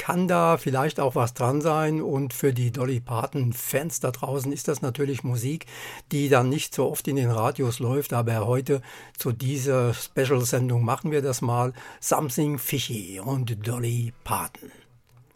kann da vielleicht auch was dran sein. Und für die Dolly Parton-Fans da draußen ist das natürlich Musik, die dann nicht so oft in den Radios läuft. Aber heute zu dieser Special-Sendung machen wir das mal. Something Fishy und Dolly Parton.